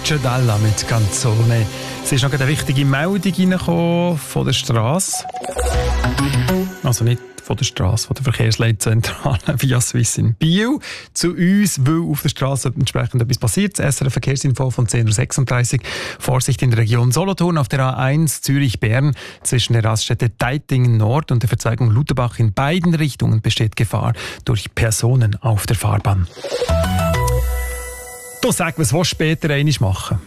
Lucio Dalla mit Canzone. Es ist noch eine wichtige Meldung reingekommen von der Strasse. Also nicht von der Strasse, von der Verkehrsleitzentrale via Swiss in Biel zu uns, weil auf der Strasse entsprechend etwas passiert. Das SRF Verkehrsinfo von 10.36 Uhr. Vorsicht in der Region Solothurn auf der A1 Zürich-Bern zwischen der Raststätte Deitingen Nord und der Verzweigung Lutherbach in beiden Richtungen besteht Gefahr durch Personen auf der Fahrbahn. Du sag, was willst du später einmal machen?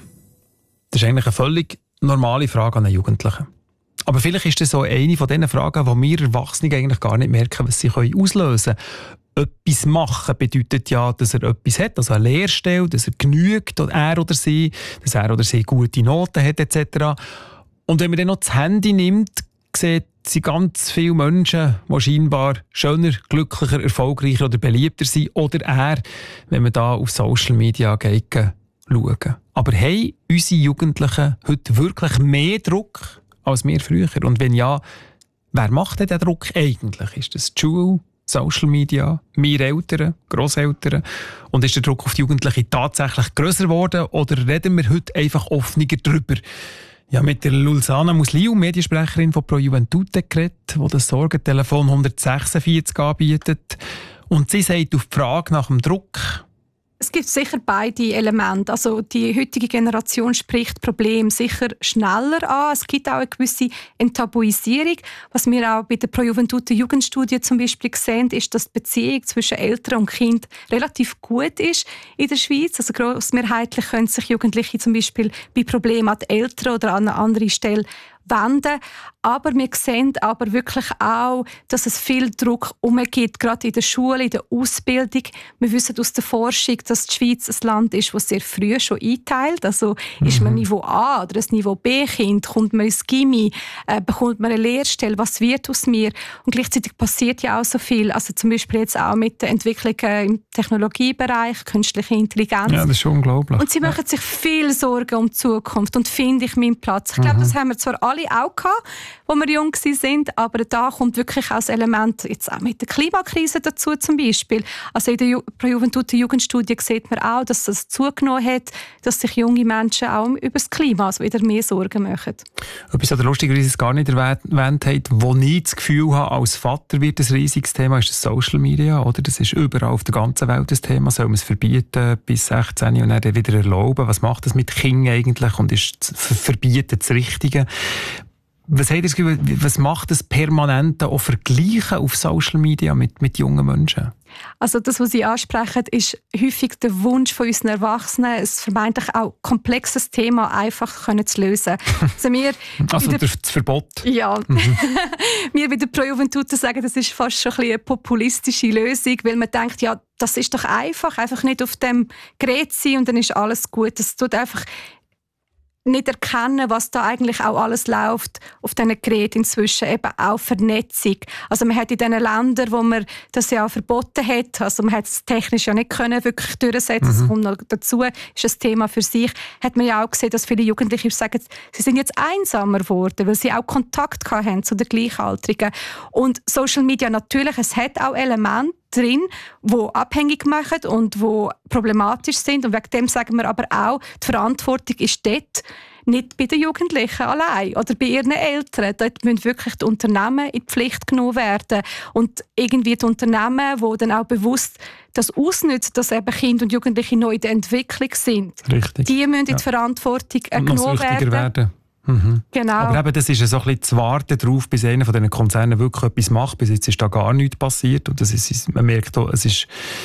Das ist eigentlich eine völlig normale Frage an einen Jugendlichen. Aber vielleicht ist das so eine von diesen Fragen, die wir Erwachsene eigentlich gar nicht merken, was sie auslösen können. Etwas machen bedeutet ja, dass er etwas hat, also eine Lehrstelle, dass er genügt, er oder sie, dass er oder sie gute Noten hat etc. Und wenn man dann noch das Handy nimmt, sieht sie ganz viele Menschen, die scheinbar schöner, glücklicher, erfolgreicher oder beliebter sind. Oder er, wenn man da auf Social Media geht, schauen. Aber haben unsere Jugendlichen heute wirklich mehr Druck als wir früher? Und wenn ja, wer macht denn den Druck eigentlich? Ist das die Schule, Social Media, wir Eltern, Grosseltern? Und ist der Druck auf die Jugendlichen tatsächlich grösser geworden? Oder reden wir heute einfach offener darüber? Ja, mit der Lulzana Musliu, Mediensprecherin von Pro Juventute, geredet, die das Sorgentelefon 146 anbietet. Und sie sagt auf die Frage nach dem Druck: Es gibt sicher beide Elemente. Also die heutige Generation spricht Probleme sicher schneller an. Es gibt auch eine gewisse Enttabuisierung. Was wir auch bei der Pro Juventute Jugendstudie zum Beispiel sehen, ist, dass die Beziehung zwischen Eltern und Kind relativ gut ist in der Schweiz. Also grossmehrheitlich können sich Jugendliche zum Beispiel bei Problemen an die Eltern oder an eine andere Stelle wenden. Aber wir sehen aber wirklich auch, dass es viel Druck gibt, gerade in der Schule, in der Ausbildung. Wir wissen aus der Forschung, dass die Schweiz ein Land ist, das sehr früh schon einteilt. Also ist man Niveau A oder ein Niveau B-Kind, kommt man ins Gymi, bekommt man eine Lehrstelle, was wird aus mir? Und gleichzeitig passiert ja auch so viel. Also zum Beispiel jetzt auch mit den Entwicklungen im Technologiebereich, künstliche Intelligenz. Ja, das ist schon unglaublich. Und sie machen sich viel Sorgen um die Zukunft und finde ich meinen Platz. Ich glaube, das haben wir zwar alle auch gehabt, als wir jung waren, aber da kommt wirklich auch das Element jetzt auch mit der Klimakrise dazu zum Beispiel. Also in der Pro Juventute Jugendstudie sieht man auch, dass das zugenommen hat, dass sich junge Menschen auch über das Klima also wieder mehr Sorgen machen. Etwas, das lustigerweise gar nicht erwähnt hat, wo ich das Gefühl habe, als Vater wird ein riesiges Thema, ist das Social Media. Oder? Das ist überall auf der ganzen Welt das Thema. Soll man es verbieten bis 16 und dann wieder erlauben? Was macht das mit Kindern eigentlich und ist Verbieten das Richtige? Was habt ihr das Gefühl, was macht das permanente auch Vergleichen auf Social Media mit jungen Menschen? Also das, was Sie ansprechen, ist häufig der Wunsch von unseren Erwachsenen, ein vermeintlich auch komplexes Thema einfach zu lösen. Also das Verbot? Ja. Wir bei der Pro Juventute sagen, das ist fast schon eine populistische Lösung, weil man denkt, ja, das ist doch einfach nicht auf dem Gerät sein und dann ist alles gut. Das tut einfach nicht erkennen, was da eigentlich auch alles läuft auf diesen Geräten inzwischen, eben auch Vernetzung. Also man hat in den Ländern, wo man das ja auch verboten hat, also man hat es technisch ja nicht können wirklich durchsetzen, das kommt noch dazu, ist ein Thema für sich, hat man ja auch gesehen, dass viele Jugendliche sagen, sie sind jetzt einsamer geworden, weil sie auch Kontakt haben zu den Gleichaltrigen. Und Social Media natürlich, es hat auch Elemente drin, die abhängig machen und die problematisch sind. Und wegen dem sagen wir aber auch, die Verantwortung ist dort nicht bei den Jugendlichen allein oder bei ihren Eltern. Dort müssen wirklich die Unternehmen in die Pflicht genommen werden. Und irgendwie die Unternehmen, die dann auch bewusst das ausnutzen, dass eben Kinder und Jugendliche neu in der Entwicklung sind. Richtig. Die müssen in die Verantwortung genommen werden. Genau. Aber eben, das ist so ein bisschen zu warten darauf, bis einer von diesen Konzernen wirklich etwas macht. Bis jetzt ist da gar nichts passiert. Und das ist, man merkt auch, es ist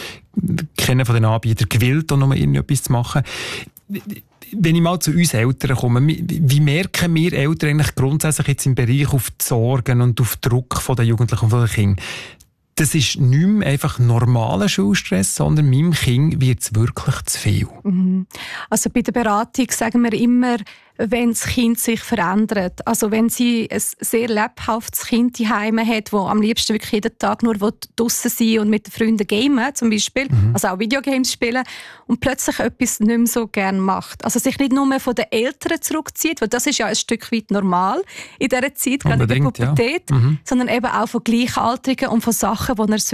keiner von den Anbietern gewillt, um irgendetwas zu machen. Wenn ich mal zu uns Eltern komme, wie merken wir Eltern eigentlich grundsätzlich jetzt im Bereich auf die Sorgen und auf den Druck von den Jugendlichen und von den Kindern? Das ist nicht mehr einfach normaler Schulstress, sondern meinem Kind wird es wirklich zu viel. Also bei der Beratung sagen wir immer, wenn das Kind sich verändert. Also wenn sie ein sehr lebhaftes Kind zu Hause hat, das am liebsten wirklich jeden Tag nur draussen sein und mit den Freunden gamen zum Beispiel, also auch Videogames spielen, und plötzlich etwas nicht mehr so gerne macht. Also sich nicht nur von den Eltern zurückzieht, weil das ist ja ein Stück weit normal in dieser Zeit, gerade in der Pubertät, sondern eben auch von Gleichaltrigen und von Sachen, die er sonst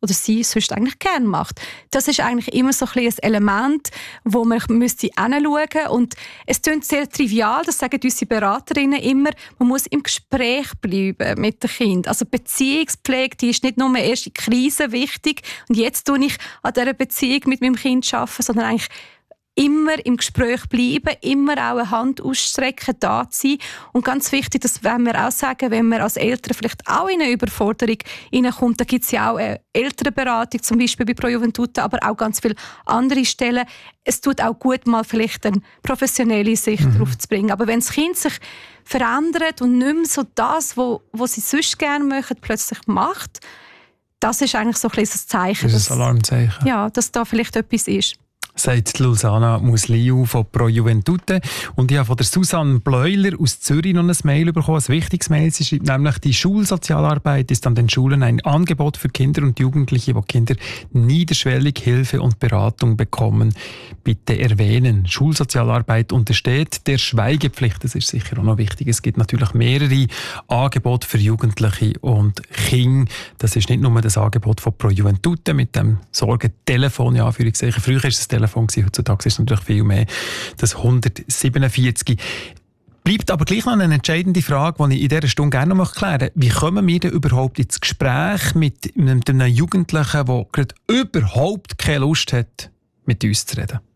oder sie sonst eigentlich gerne macht. Das ist eigentlich immer so ein Element, wo man müsste hinschauen. Und es klingt sehr trivial, das sagen unsere Beraterinnen immer, man muss im Gespräch bleiben mit dem Kind. Also Beziehungspflege, die ist nicht nur erst in Krisen wichtig und jetzt tue ich an dieser Beziehung mit meinem Kind arbeiten, sondern eigentlich immer im Gespräch bleiben, immer auch eine Hand ausstrecken, da zu sein. Und ganz wichtig, das wollen wir auch sagen, wenn man als Eltern vielleicht auch in eine Überforderung hineinkommt, da gibt es ja auch eine Elternberatung, zum Beispiel bei Pro Juventute, aber auch ganz viele andere Stellen. Es tut auch gut, mal vielleicht eine professionelle Sicht darauf zu bringen. Aber wenn das Kind sich verändert und nicht mehr so das, was sie sonst gerne möchten, plötzlich macht, das ist eigentlich so ein kleines Zeichen. Das ist ein Alarmzeichen. Ja, dass da vielleicht etwas ist. Sagt Lulzana Musliu von Pro Juventute. Und ich habe von der Susanne Bleuler aus Zürich noch ein Mail bekommen, ein wichtiges Mail. Sie schreibt nämlich, die Schulsozialarbeit ist an den Schulen ein Angebot für Kinder und Jugendliche, wo Kinder niederschwellig Hilfe und Beratung bekommen. Bitte erwähnen. Schulsozialarbeit untersteht der Schweigepflicht. Das ist sicher auch noch wichtig. Es gibt natürlich mehrere Angebote für Jugendliche und Kinder. Das ist nicht nur das Angebot von Pro Juventute mit dem Sorgentelefon, ja, Anführungszeichen. Früher ist das Telefon, heutzutage ist es natürlich viel mehr, das 147. Bleibt aber gleich noch eine entscheidende Frage, die ich in dieser Stunde gerne noch klären möchte. Wie kommen wir denn überhaupt ins Gespräch mit einem Jugendlichen, der gerade überhaupt keine Lust hat, mit uns zu reden?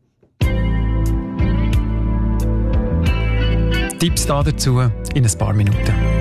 Tipps dazu in ein paar Minuten.